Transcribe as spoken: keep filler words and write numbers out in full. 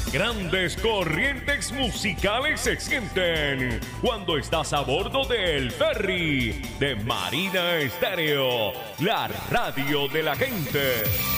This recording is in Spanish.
grandes corrientes musicales se sienten cuando estás a bordo del ferry de Marina Estéreo, la radio de la gente.